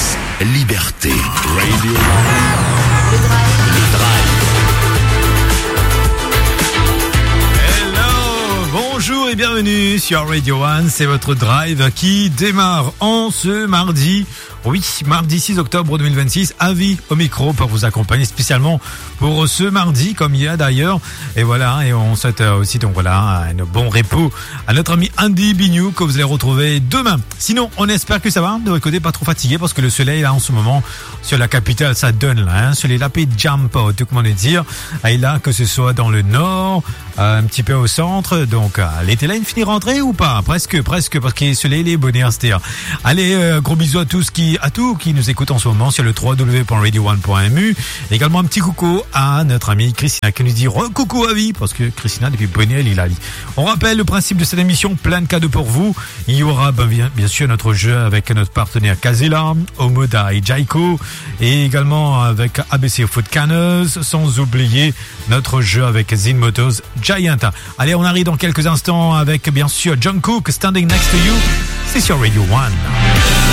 France, Liberté. Radio. Le Drive. Bonjour et bienvenue sur Radio One, c'est votre Drive qui démarre en ce mardi. Oui, mardi 6 octobre 2026, Avi au micro pour vous accompagner spécialement pour ce mardi, comme il y a d'ailleurs. Et voilà, et on souhaite aussi donc voilà un bon repos à notre ami Andy Bignou que vous allez retrouver demain. Sinon, on espère que ça va, de votre côté, pas trop fatigué parce que le soleil là en ce moment sur la capitale, ça donne là, sur les lapis jump, tout comment le dire. Et là, que ce soit dans le nord, un petit peu au centre, donc l'été là, il finit rentrée ou pas? Presque, parce que le soleil est bonheur, c'est-à-dire. Allez, gros bisous à tous qui nous écoutent en ce moment sur le www.radio1.mu. Également un petit coucou à notre amie Christina qui nous dit coucou à vie parce que Christina depuis Bonnet il a dit. On rappelle le principe de cette émission, plein de cadeaux pour vous. Il y aura bien sûr notre jeu avec notre partenaire Kazela, Omoda et Jaiko et également avec ABC Food Canners, sans oublier notre jeu avec Zin Motors Giant. Allez, on arrive dans quelques instants avec bien sûr Jungkook, Standing Next to You. C'est sur Radio One.